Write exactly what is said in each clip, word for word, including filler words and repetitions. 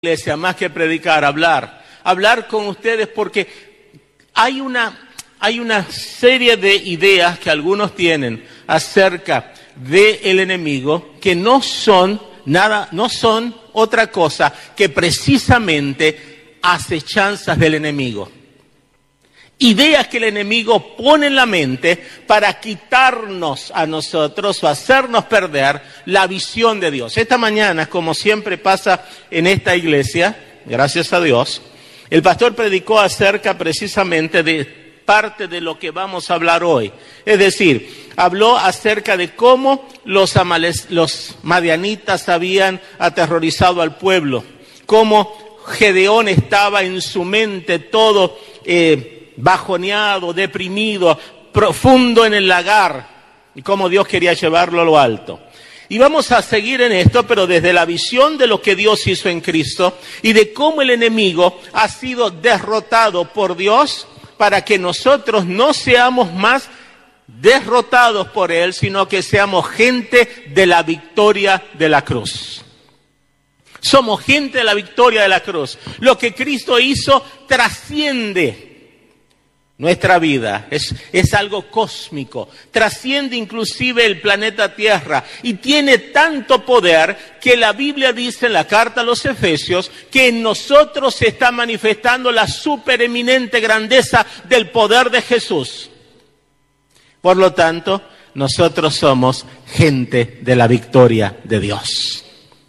Iglesia, más que predicar, hablar, hablar con ustedes, porque hay una, hay una serie de ideas que algunos tienen acerca del enemigo que no son nada, no son otra cosa que precisamente acechanzas del enemigo. Ideas que el enemigo pone en la mente para quitarnos a nosotros o hacernos perder la visión de Dios. Esta mañana, como siempre pasa en esta iglesia, gracias a Dios, el pastor predicó acerca precisamente de parte de lo que vamos a hablar hoy. Es decir, habló acerca de cómo los, amales, los madianitas habían aterrorizado al pueblo, cómo Gedeón estaba en su mente todo eh, bajoneado, deprimido, profundo en el lagar, y cómo Dios quería llevarlo a lo alto. Y vamos a seguir en esto, pero desde la visión de lo que Dios hizo en Cristo y de cómo el enemigo ha sido derrotado por Dios para que nosotros no seamos más derrotados por Él, sino que seamos gente de la victoria de la cruz. Somos gente de la victoria de la cruz. Lo que Cristo hizo trasciende nuestra vida, es, es algo cósmico, trasciende inclusive el planeta Tierra y tiene tanto poder que la Biblia dice en la carta a los Efesios que en nosotros se está manifestando la supereminente grandeza del poder de Jesús. Por lo tanto, nosotros somos gente de la victoria de Dios.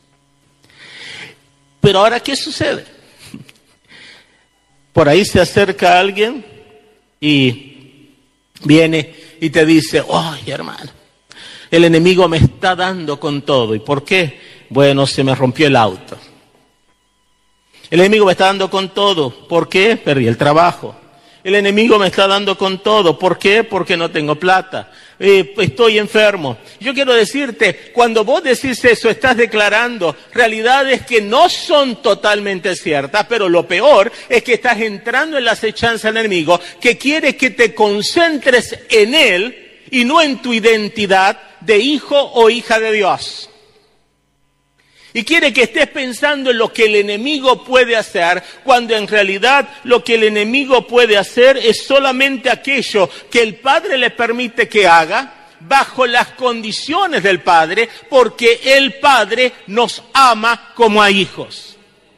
Pero ahora, ¿qué sucede? Por ahí se acerca alguien y viene y te dice, ¡ay, hermano! El enemigo me está dando con todo. ¿Y por qué? Bueno, se me rompió el auto. El enemigo me está dando con todo. ¿Por qué? Perdí el trabajo. El enemigo me está dando con todo. ¿Por qué? Porque no tengo plata. Eh, estoy enfermo. Yo quiero decirte, cuando vos decís eso, estás declarando realidades que no son totalmente ciertas, pero lo peor es que estás entrando en la acechanza del enemigo, que quiere que te concentres en él y no en tu identidad de hijo o hija de Dios. Y quiere que estés pensando en lo que el enemigo puede hacer, cuando en realidad lo que el enemigo puede hacer es solamente aquello que el Padre le permite que haga, bajo las condiciones del Padre, porque el Padre nos ama como a hijos.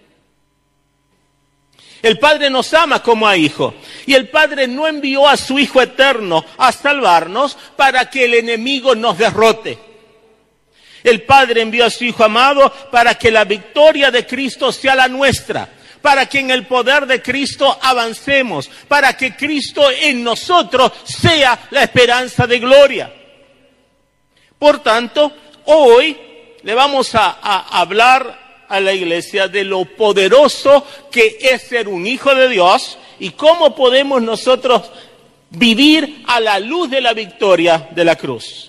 El Padre nos ama como a hijos. Y el Padre no envió a su Hijo eterno a salvarnos para que el enemigo nos derrote. El Padre envió a su Hijo amado para que la victoria de Cristo sea la nuestra, para que en el poder de Cristo avancemos, para que Cristo en nosotros sea la esperanza de gloria. Por tanto, hoy le vamos a, a hablar a la iglesia de lo poderoso que es ser un hijo de Dios y cómo podemos nosotros vivir a la luz de la victoria de la cruz.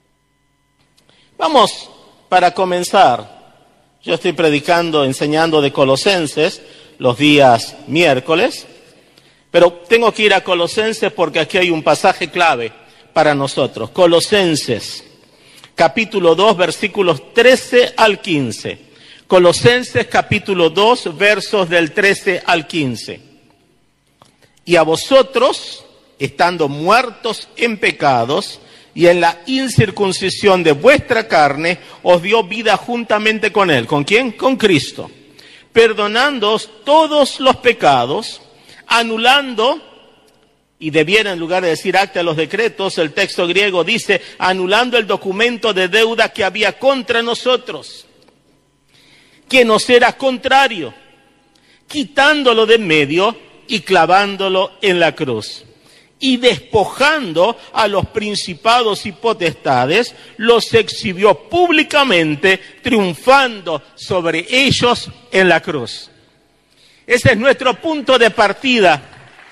Vamos, para comenzar, yo estoy predicando, enseñando de Colosenses los días miércoles, pero tengo que ir a Colosenses porque aquí hay un pasaje clave para nosotros. Colosenses, capítulo dos, versículos trece al quince. Colosenses, capítulo dos, versos del trece al quince. Y a vosotros, estando muertos en pecados, y en la incircuncisión de vuestra carne, os dio vida juntamente con Él. ¿Con quién? Con Cristo. Perdonándoos todos los pecados, anulando, y debiera en lugar de decir acta de los decretos, el texto griego dice, anulando el documento de deuda que había contra nosotros, que nos era contrario, quitándolo de en medio y clavándolo en la cruz. Y despojando a los principados y potestades, los exhibió públicamente, triunfando sobre ellos en la cruz. Ese es nuestro punto de partida.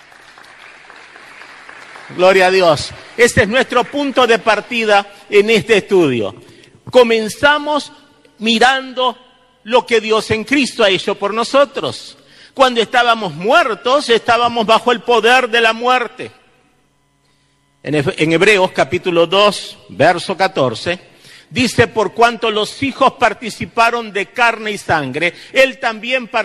Gloria a Dios. Ese es nuestro punto de partida en este estudio. Comenzamos mirando lo que Dios en Cristo ha hecho por nosotros. Cuando estábamos muertos, estábamos bajo el poder de la muerte. En Hebreos capítulo dos, verso catorce, Dice, por cuanto los hijos participaron de carne y sangre, él también participó